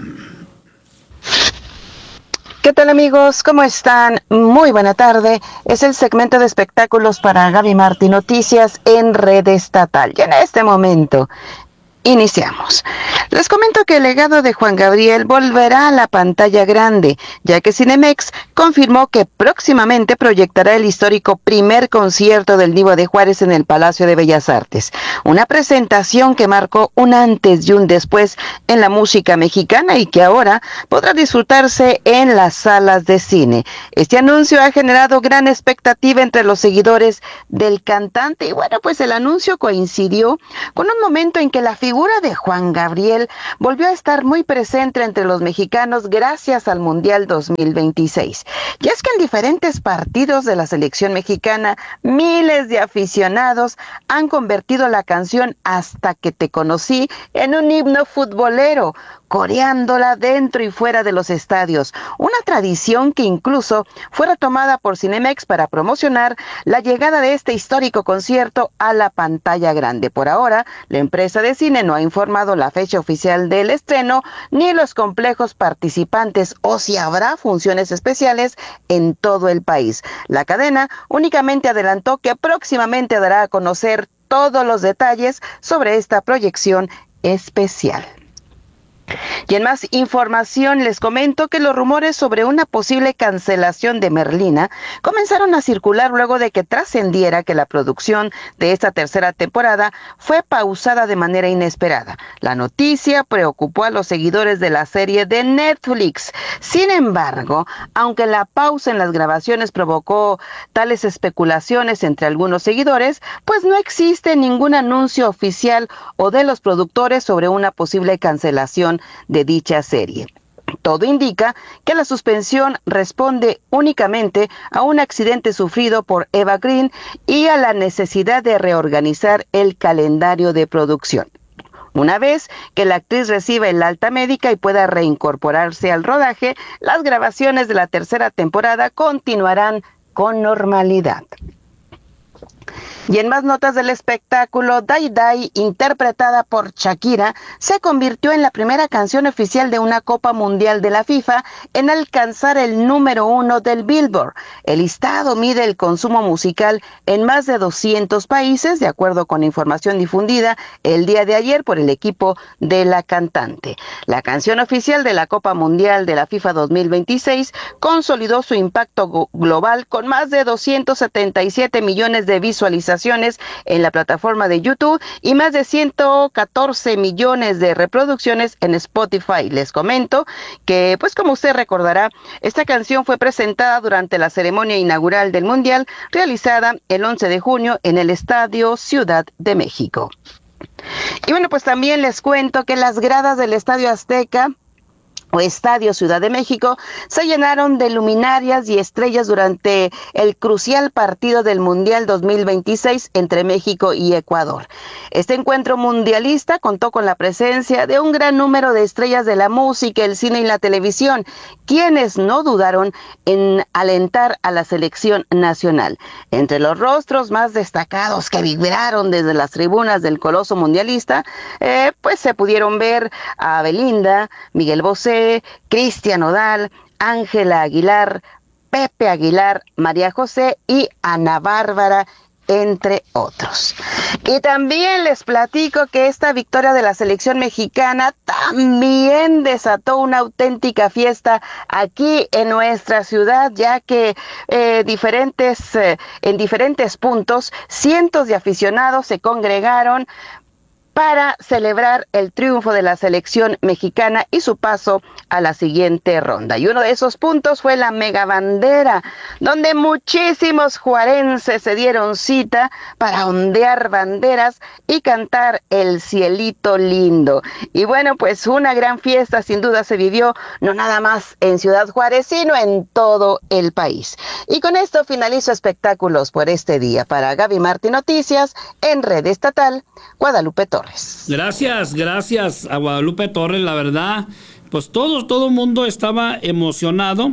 ¿Qué tal amigos? ¿Cómo están? Muy buena tarde. Es el segmento de espectáculos para Gaby Martín Noticias en Red Estatal. Y en este momento, Iniciamos. Les comento que el legado de Juan Gabriel volverá a la pantalla grande, ya que Cinemex confirmó que próximamente proyectará el histórico primer concierto del Divo de Juárez en el Palacio de Bellas Artes. Una presentación que marcó un antes y un después en la música mexicana y que ahora podrá disfrutarse en las salas de cine. Este anuncio ha generado gran expectativa entre los seguidores del cantante y bueno, pues el anuncio coincidió con un momento en que la figura de Juan Gabriel volvió a estar muy presente entre los mexicanos gracias al Mundial 2026. Y es que en diferentes partidos de la selección mexicana, miles de aficionados han convertido la canción Hasta que te conocí en un himno futbolero, coreándola dentro y fuera de los estadios, una tradición que incluso fue retomada por Cinemex para promocionar la llegada de este histórico concierto a la pantalla grande. Por ahora, la empresa de cine no ha informado la fecha oficial del estreno ni los complejos participantes o si habrá funciones especiales en todo el país. La cadena únicamente adelantó que próximamente dará a conocer todos los detalles sobre esta proyección especial. Y en más información les comento que los rumores sobre una posible cancelación de Merlina comenzaron a circular luego de que trascendiera que la producción de esta tercera temporada fue pausada de manera inesperada. La noticia preocupó a los seguidores de la serie de Netflix. Sin embargo, aunque la pausa en las grabaciones provocó tales especulaciones entre algunos seguidores, pues no existe ningún anuncio oficial o de los productores sobre una posible cancelación de dicha serie. Todo indica que la suspensión responde únicamente a un accidente sufrido por Eva Green y a la necesidad de reorganizar el calendario de producción. Una vez que la actriz reciba el alta médica y pueda reincorporarse al rodaje, las grabaciones de la tercera temporada continuarán con normalidad. Y en más notas del espectáculo, Die Die, interpretada por Shakira, se convirtió en la primera canción oficial de una Copa Mundial de la FIFA en alcanzar el número 1 del Billboard. El listado mide el consumo musical en más de 200 países, de acuerdo con información difundida el día de ayer por el equipo de la cantante. La canción oficial de la Copa Mundial de la FIFA 2026 consolidó su impacto global con más de 277 millones de visualizaciones en la plataforma de YouTube y más de 114 millones de reproducciones en Spotify. Les comento que, pues como usted recordará, esta canción fue presentada durante la ceremonia inaugural del Mundial realizada el 11 de junio en el Estadio Ciudad de México. Y bueno, pues también les cuento que las gradas del Estadio Azteca o Estadio Ciudad de México se llenaron de luminarias y estrellas durante el crucial partido del Mundial 2026 entre México y Ecuador. Este encuentro mundialista contó con la presencia de un gran número de estrellas de la música, el cine y la televisión, quienes no dudaron en alentar a la selección nacional. Entre los rostros más destacados que vibraron desde las tribunas del coloso mundialista, pues se pudieron ver a Belinda, Miguel Bosé, Cristian Nodal, Ángela Aguilar, Pepe Aguilar, María José y Ana Bárbara, entre otros. Y también les platico que esta victoria de la selección mexicana también desató una auténtica fiesta aquí en nuestra ciudad, ya que en diferentes puntos cientos de aficionados se congregaron para celebrar el triunfo de la selección mexicana y su paso a la siguiente ronda. Y uno de esos puntos fue la Megabandera, donde muchísimos juarenses se dieron cita para ondear banderas y cantar El Cielito Lindo. Y bueno, pues una gran fiesta sin duda se vivió, no nada más en Ciudad Juárez, sino en todo el país. Y con esto finalizo espectáculos por este día. Para Gaby Martín Noticias, en Red Estatal, Guadalupe Torres. Gracias a Guadalupe Torres, la verdad, pues todo mundo estaba emocionado,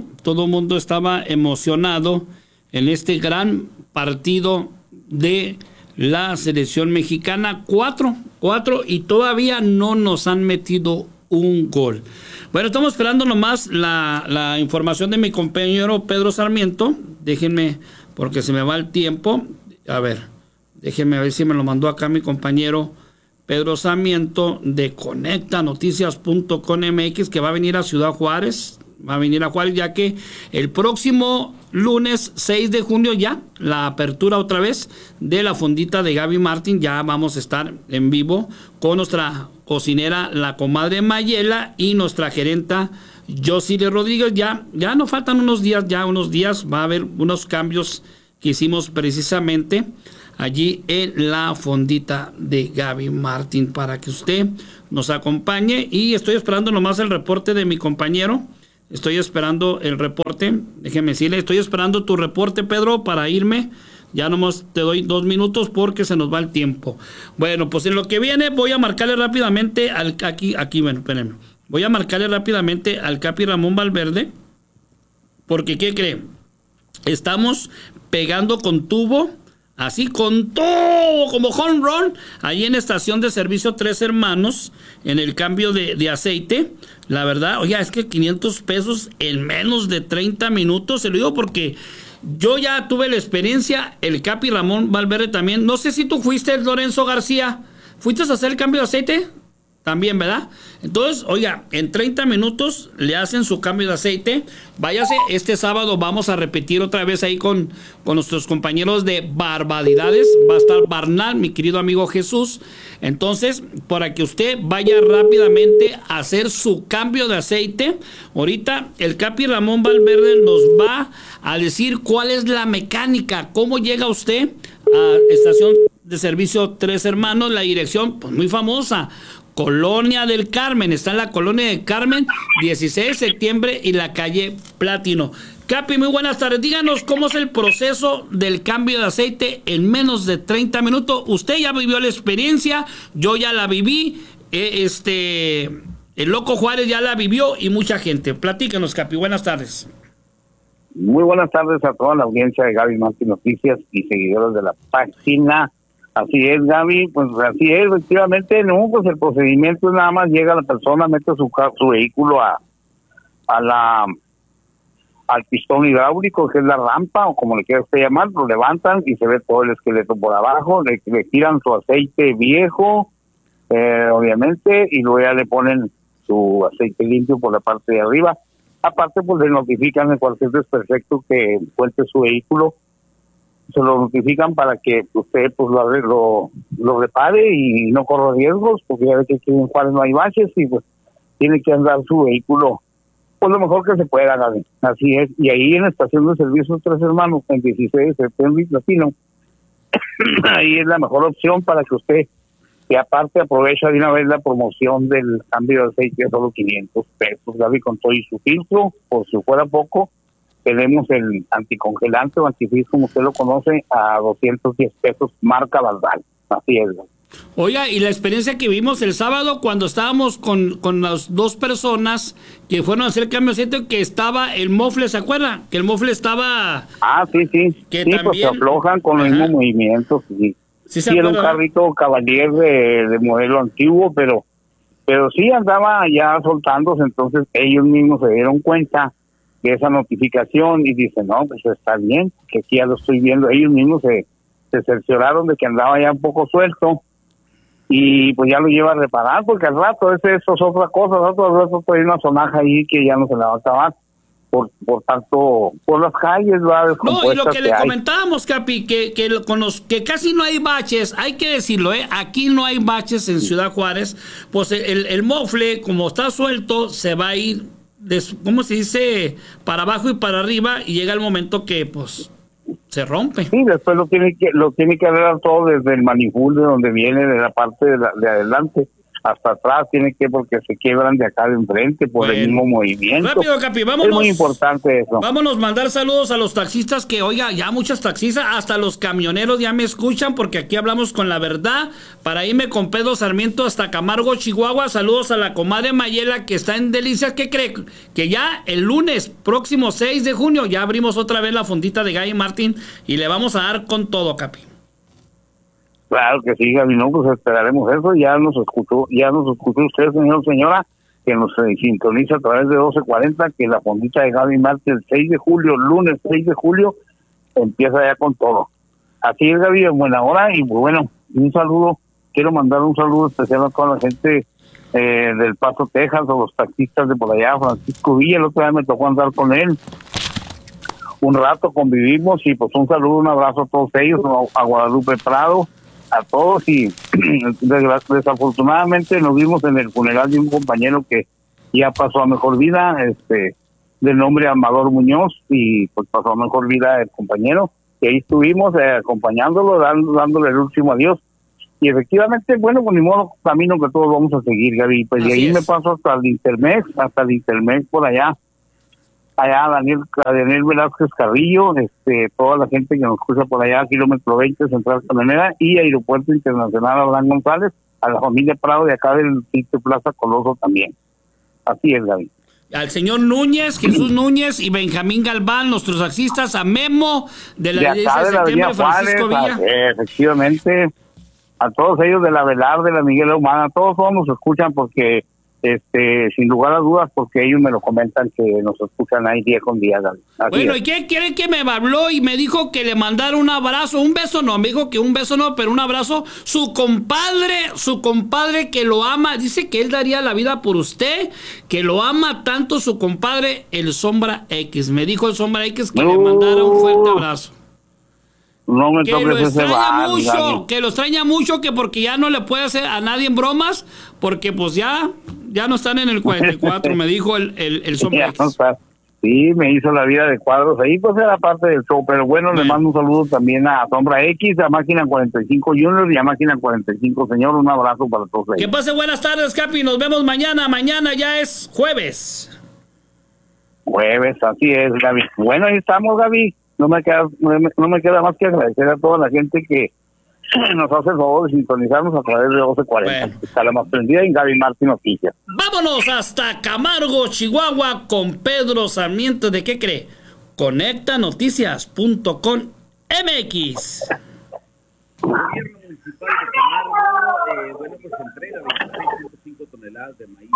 en este gran partido de la selección mexicana, 4 y todavía no nos han metido un gol. Bueno, estamos esperando nomás la información de mi compañero Pedro Sarmiento, déjenme, porque se me va el tiempo, a ver, déjenme ver si me lo mandó acá mi compañero Pedro Sarmiento de conectanoticias.com.mx, que va a venir a Ciudad Juárez. Va a venir a Juárez, ya que el próximo lunes 6 de junio ya, la apertura otra vez de la fondita de Gaby Martín, ya vamos a estar en vivo con nuestra cocinera, la comadre Mayela, y nuestra gerenta Josile Rodríguez. Ya nos faltan unos días, va a haber unos cambios que hicimos precisamente allí en la fondita de Gaby Martín para que usted nos acompañe, y estoy esperando nomás el reporte de mi compañero. Estoy esperando el reporte, déjeme decirle, estoy esperando tu reporte, Pedro, para irme. Ya nomás te doy 2 minutos porque se nos va el tiempo. Bueno, pues en lo que viene voy a marcarle rápidamente bueno, espérenme. Voy a marcarle rápidamente al Capi Ramón Valverde, porque ¿qué cree? Estamos pegando con tubo, así con todo, como home run, ahí en estación de servicio Tres Hermanos, en el cambio de aceite. La verdad, oiga, es que 500 pesos en menos de 30 minutos, se lo digo porque yo ya tuve la experiencia, el Capi Ramón Valverde también. No sé si tú fuiste, Lorenzo García, ¿fuiste a hacer el cambio de aceite? También, ¿verdad? Entonces, oiga, en 30 minutos le hacen su cambio de aceite. Váyase, este sábado vamos a repetir otra vez ahí con nuestros compañeros de Barbaridades. Va a estar Barnal, mi querido amigo Jesús. Entonces, para que usted vaya rápidamente a hacer su cambio de aceite, ahorita el Capi Ramón Valverde nos va a decir cuál es la mecánica, cómo llega usted a estación de servicio Tres Hermanos, la dirección, pues muy famosa, Colonia del Carmen. Está en la Colonia del Carmen, 16 de septiembre y la calle Platino. Capi, muy buenas tardes. Díganos cómo es el proceso del cambio de aceite en menos de 30 minutos. Usted ya vivió la experiencia, yo ya la viví, el Loco Juárez ya la vivió y mucha gente. Platícanos, Capi, buenas tardes. Muy buenas tardes a toda la audiencia de Gaby Martín Noticias y seguidores de la página. Así es, Gaby, pues así es, efectivamente, no, pues el procedimiento es nada más llega la persona, mete su vehículo al pistón hidráulico, que es la rampa, o como le quiera usted llamar, lo levantan y se ve todo el esqueleto por abajo, le tiran su aceite viejo, obviamente, y luego ya le ponen su aceite limpio por la parte de arriba. Aparte, pues le notifican de cualquier desperfecto que encuentre su vehículo, se lo notifican para que usted pues lo repare y no corra riesgos, porque ya ve que aquí en Juárez no hay baches y pues tiene que andar su vehículo pues lo mejor que se pueda, Gaby. Así es, y ahí en la estación de servicio Tres Hermanos, en 16 de septiembre y Platino, ahí es la mejor opción para que usted, y aparte aprovecha de una vez la promoción del cambio de aceite a solo 500 pesos, Gaby, con todo y su filtro, por si fuera poco. Tenemos el anticongelante o antifreeze, como usted lo conoce, a 210 pesos, marca Bardal. Así es. Oiga, y la experiencia que vimos el sábado cuando estábamos con las 2 personas que fueron a hacer el cambio de aceite, que estaba el mofle, ¿se acuerda? Que el mofle estaba... Ah, sí. Que sí, también... pues se aflojan con los mismos movimientos. Sí, era un carrito Cavalier de modelo antiguo, pero sí andaba ya soltándose, entonces ellos mismos se dieron cuenta de esa notificación y dicen, no, pues está bien, que aquí ya lo estoy viendo. Ellos mismos se cercioraron de que andaba ya un poco suelto y pues ya lo lleva a reparar, porque al rato eso es otra cosa, al rato hay una sonaja ahí que ya no se la va a acabar por tanto, por las calles, ¿verdad? No, y lo que le comentábamos, Capi, que casi no hay baches, hay que decirlo, aquí no hay baches en Ciudad Juárez, pues el mofle, como está suelto, se va a ir ¿cómo se dice? Para abajo y para arriba, y llega el momento que pues se rompe. Sí, después lo tiene que arreglar todo desde el manifold de donde viene, de la parte de adelante hasta atrás, porque se quiebran de acá de enfrente por el mismo movimiento. Rápido, Capi, vámonos. Es muy importante eso. Vámonos, mandar saludos a los taxistas que, oiga, ya muchos taxistas, hasta los camioneros ya me escuchan, porque aquí hablamos con la verdad. Para irme con Pedro Sarmiento hasta Camargo, Chihuahua. Saludos a la comadre Mayela, que está en Delicias. ¿Qué cree? Que ya el lunes próximo 6 de junio ya abrimos otra vez la fondita de Gaby Martín y le vamos a dar con todo, Capi. Claro que sí, Gaby, no, pues esperaremos eso. Ya nos escuchó usted, señora, que nos sintoniza a través de 1240, que la fondita de Gaby Martín el 6 de julio, lunes 6 de julio, empieza ya con todo. Así es, Gaby, en buena hora, y bueno, un saludo quiero mandar un saludo especial a toda la gente del Paso, Texas, o los taxistas de por allá. Francisco Villa, el otro día me tocó andar con él un rato, convivimos, y pues un saludo, un abrazo a todos ellos, a Guadalupe Prado, a todos. Y desafortunadamente nos vimos en el funeral de un compañero que ya pasó a mejor vida, del nombre Amador Muñoz, y pues pasó a mejor vida el compañero, y ahí estuvimos acompañándolo, dándole el último adiós. Y efectivamente, bueno, con mi modo camino que todos vamos a seguir, Gaby. Pues de ahí me paso hasta el Intermex por allá Daniel Velázquez Carrillo, toda la gente que nos escucha por allá, kilómetro 20, Central Camionera, y Aeropuerto Internacional Abraham González, a la familia Prado de acá del sitio Plaza Coloso también. Así es, Gaby. Al señor Núñez, Jesús Núñez y Benjamín Galván, nuestros taxistas, a Memo de la Iglesia de Septiembre, Francisco Villa. Efectivamente, a todos ellos de la Velar, de la Miguel Humana, todos nos escuchan porque, sin lugar a dudas, porque ellos me lo comentan que nos escuchan ahí día con día. Bueno, ¿y qué quiere que me habló y me dijo que le mandara un abrazo? Un beso no, me dijo que un beso no, pero un abrazo. Su compadre que lo ama, dice que él daría la vida por usted, que lo ama tanto su compadre, el Sombra X. Me dijo el Sombra X que le mandara un fuerte abrazo. No me que toques lo ese extraña mucho, que lo extraña mucho, que porque ya no le puede hacer a nadie en bromas, porque pues ya no están en el 44, me dijo el Sombra X. Sí, me hizo la vida de cuadros ahí, pues era parte del show, pero bueno, le mando un saludo también a Sombra X, a Máquina 45 Junior y a Máquina 45 Señor, un abrazo para todos ellos. Que pase buenas tardes, Capi, nos vemos mañana ya es jueves, así es, Gaby. Bueno, ahí estamos, Gaby. No me queda más que agradecer a toda la gente que nos hace el favor de sintonizarnos a través de 1240. Está la más prendida en Gaby Martín Noticias. Vámonos hasta Camargo, Chihuahua, con Pedro Sarmiento. ¿De qué cree? Conectanoticias.com MX. Gobierno municipal de Camargo, pues entrega 26.5 toneladas de maíz.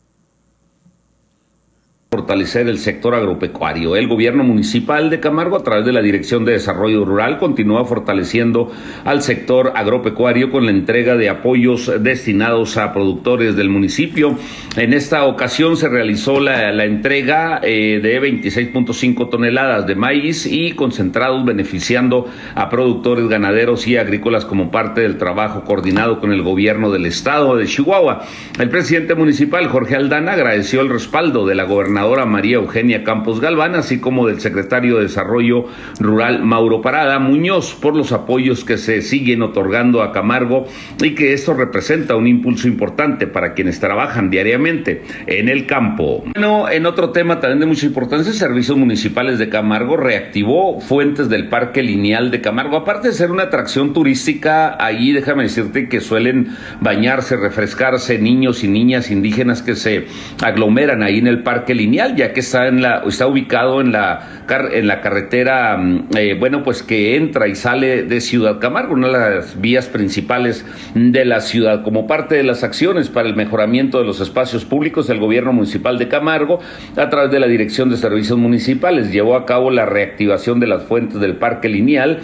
Fortalecer el sector agropecuario. El gobierno municipal de Camargo, a través de la Dirección de Desarrollo Rural, continúa fortaleciendo al sector agropecuario con la entrega de apoyos destinados a productores del municipio. En esta ocasión se realizó la entrega de 26.5 toneladas de maíz y concentrados, beneficiando a productores ganaderos y agrícolas como parte del trabajo coordinado con el gobierno del estado de Chihuahua. El presidente municipal, Jorge Aldana, agradeció el respaldo de la gobernadora María Eugenia Campos Galván, así como del secretario de Desarrollo Rural Mauro Parada Muñoz, por los apoyos que se siguen otorgando a Camargo y que esto representa un impulso importante para quienes trabajan diariamente en el campo. Bueno, en otro tema también de mucha importancia, Servicios Municipales de Camargo reactivó fuentes del Parque Lineal de Camargo. Aparte de ser una atracción turística, allí déjame decirte que suelen bañarse, refrescarse niños y niñas indígenas que se aglomeran ahí en el Parque Lineal, ya que está ubicado en la carretera, pues que entra y sale de Ciudad Camargo, una de las vías principales de la ciudad. Como parte de las acciones para el mejoramiento de los espacios públicos, el gobierno municipal de Camargo, a través de la Dirección de Servicios Municipales, llevó a cabo la reactivación de las fuentes del Parque Lineal,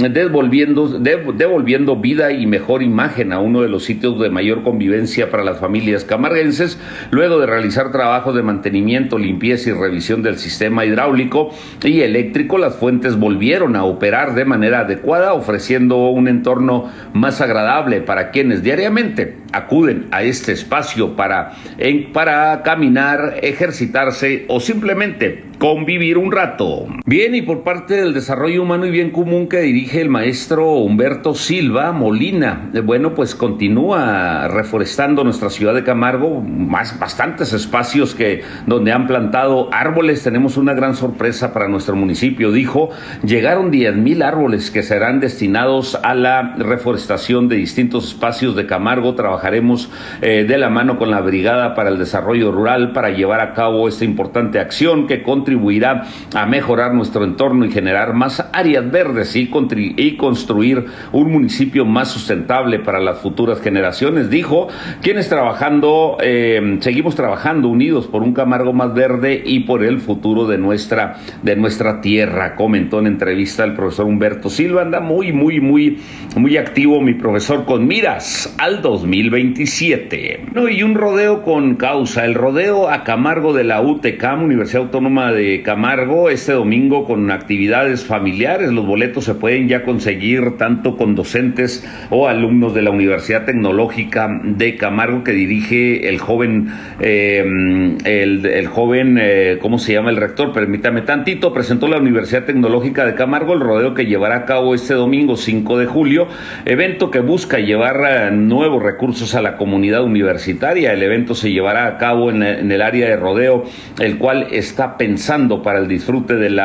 devolviendo vida y mejor imagen a uno de los sitios de mayor convivencia para las familias camarguenses, luego de realizar trabajos de mantenimiento, limpieza y revisión del sistema hidráulico y eléctrico. Las fuentes volvieron a operar de manera adecuada, ofreciendo un entorno más agradable para quienes diariamente acuden a este espacio para caminar, ejercitarse o simplemente convivir un rato. Bien, y por parte del Desarrollo Humano y Bien Común que dirige el maestro Humberto Silva Molina, pues continúa reforestando nuestra ciudad de Camargo, bastantes espacios donde han plantado árboles. Tenemos una gran sorpresa para nuestro municipio, dijo. Llegaron 10,000 árboles que serán destinados a la reforestación de distintos espacios de Camargo, trabajando trabajaremos de la mano con la Brigada para el Desarrollo Rural para llevar a cabo esta importante acción que contribuirá a mejorar nuestro entorno y generar más áreas verdes y construir un municipio más sustentable para las futuras generaciones, dijo, quienes seguimos trabajando unidos por un Camargo más verde y por el futuro de nuestra tierra, comentó en entrevista el profesor Humberto Silva. Anda muy activo mi profesor con miras al 2027. No, y un rodeo con causa, el rodeo a Camargo de la UTCAM, Universidad Autónoma de Camargo, este domingo con actividades familiares. Los boletos se pueden ya conseguir tanto con docentes o alumnos de la Universidad Tecnológica de Camargo que dirige el joven, ¿cómo se llama el rector? Permítame tantito. Presentó la Universidad Tecnológica de Camargo el rodeo que llevará a cabo este domingo 5 de julio, evento que busca llevar nuevos recursos a la comunidad universitaria. El evento se llevará a cabo en el área de rodeo, el cual está pensando para el disfrute de la